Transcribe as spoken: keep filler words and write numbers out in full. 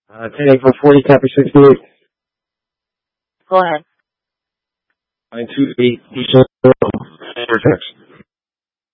Uh, ten eight four forty, copy sixty-eight. Go ahead. nine two eight, Eastern, Vortex.